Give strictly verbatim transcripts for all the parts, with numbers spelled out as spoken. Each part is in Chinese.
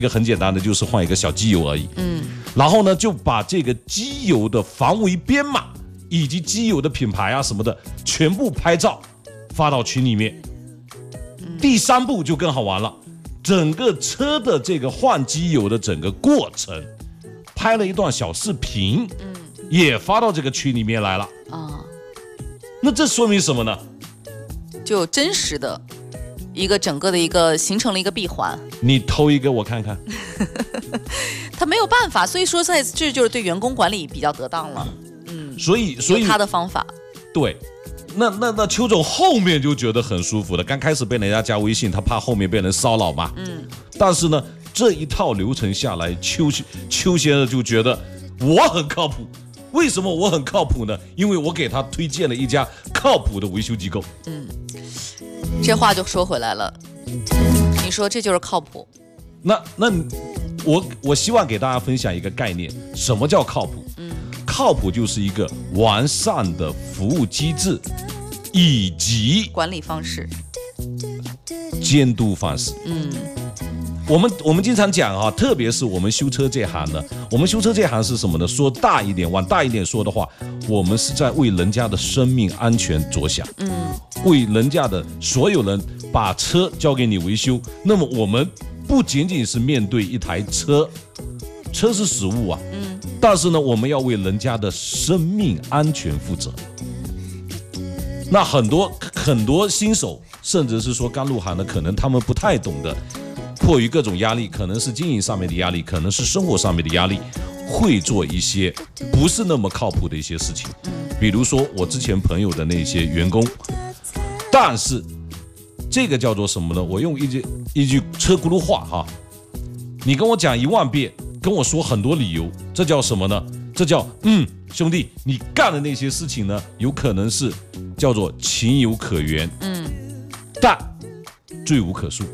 一个很简单的，就是换一个小机油而已。嗯，然后呢，就把这个机油的防伪编码以及机油的品牌啊什么的全部拍照发到群里面。第三步就更好玩了，整个车的这个换机油的整个过程，拍了一段小视频，嗯，也发到这个群里面来了。啊，那这说明什么呢？ 就真实的一个整个的一个形成了一个闭环。 你偷一个我看看。 他没有办法，所以说在这就是对员工管理比较得当了。嗯， 所以所以有他的方法。 对。那那那邱总后面就觉得很舒服了，刚开始被人家加微信，他怕后面被人骚扰嘛。嗯。但是呢，这一套流程下来，邱邱先生就觉得我很靠谱。为什么我很靠谱呢？因为我给他推荐了一家靠谱的维修机构。 嗯。这话就说回来了，你说这就是靠谱。 那那我我希望给大家分享一个概念，什么叫靠谱？嗯。靠谱就是一个完善的服务机制，以及管理方式、 监督方式。嗯，我们我们经常讲啊，特别是我们修车这行呢，我们修车这行是什么呢？说大一点，往大一点说的话，我们是在为人家的生命安全着想。嗯，为人家的所有人把车交给你维修，那么我们不仅仅是面对一台车，车是实物啊。嗯。但是呢，我们要为人家的生命安全负责。那很多很多新手，甚至是说刚入行的，可能他们不太懂得，迫于各种压力，可能是经营上面的压力，可能是生活上面的压力，会做一些不是那么靠谱的一些事情。比如说我之前朋友的那些员工，但是这个叫做什么呢？我用一句一句车轱辘话哈，你跟我讲一万遍，跟我说很多理由，这叫什么呢？这叫嗯，兄弟，你干的那些事情呢，有可能是叫做情有可原，嗯，但罪无可恕。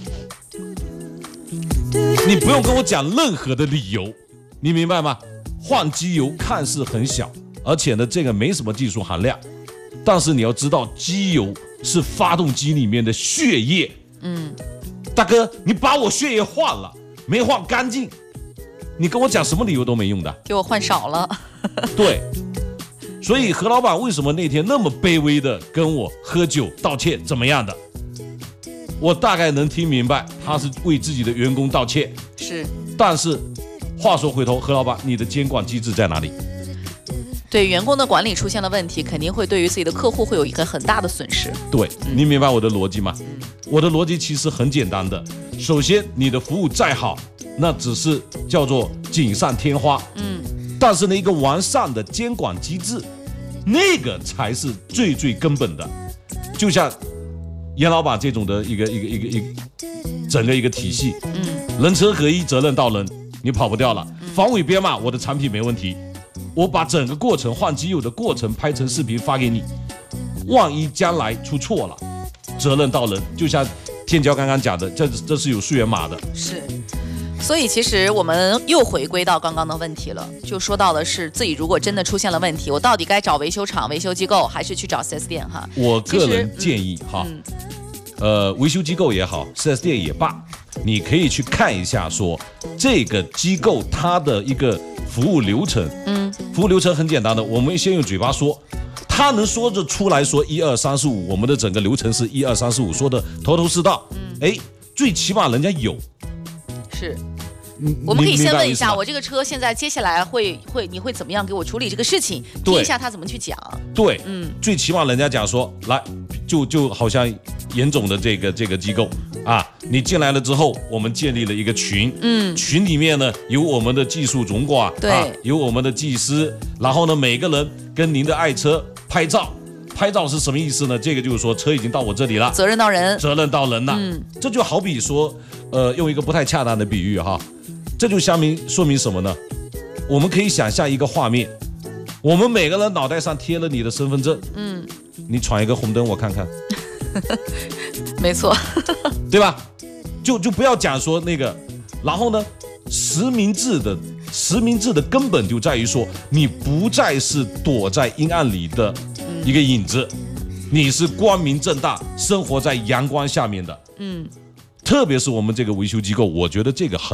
你不用跟我讲任何的理由，你明白吗？换机油看似很小，而且呢，这个没什么技术含量，但是你要知道，机油是发动机里面的血液。嗯，大哥，你把我血液换了，没换干净。你跟我讲什么理由都没用的， 给我换少了。 对，所以何老板为什么那天那么卑微的跟我喝酒道歉怎么样的？我大概能听明白，他是为自己的员工道歉。 是， 但是话说回头，何老板，你的监管机制在哪里？ 对员工的管理出现了问题，肯定会对于自己的客户会有一个很大的损失。 对，你明白我的逻辑吗？嗯、我的逻辑其实很简单的，首先你的服务再好，那只是叫做锦上添花，嗯，但是呢，一个完善的监管机制，那个才是最最根本的。就像严老板这种的一个一个一个一个整个一个体系，嗯，人车合一，责任到人，你跑不掉了。防伪编码，我的产品没问题，我把整个过程换机油的过程拍成视频发给你，万一将来出错了，责任到人。就像天骄刚刚讲的，这这是有溯源码的， 是。所以其实我们又回归到刚刚的问题了，就说到的是自己如果真的出现了问题，我到底该找维修厂、维修机构，还是去找 四 S 店哈？ 我个人建议哈，嗯、呃，维修机构也好，四 S 店也罢，你可以去看一下说这个机构它的一个服务流程。嗯，服务流程很简单的，我们先用嘴巴说，他能说着出来说一二三四五，我们的整个流程是一二三四五，说的头头是道。嗯，哎，最起码人家有。 是，我们可以先问一下，我这个车现在接下来会会你会怎么样给我处理这个事情？听一下他怎么去讲。 对，嗯，最起码人家讲说，来，就就好像严总的这个这个机构啊，你进来了之后，我们建立了一个群，嗯，群里面呢有我们的技术总管， 对， 啊，有我们的技师，然后呢每个人跟您的爱车拍照。拍照是什么意思呢？这个就是说车已经到我这里了， 责任到人， 责任到人了。嗯，这就好比说，呃，用一个不太恰当的比喻哈，这就说明说明什么呢？我们可以想象一个画面，我们每个人脑袋上贴了你的身份证，嗯，你闯一个红灯我看看， 没错， 对吧？就就不要讲说那个，然后呢，实名制的实名制的根本就在于说，你不再是躲在阴暗里的一个影子，你是光明正大生活在阳光下面的。嗯，特别是我们这个维修机构，我觉得这个很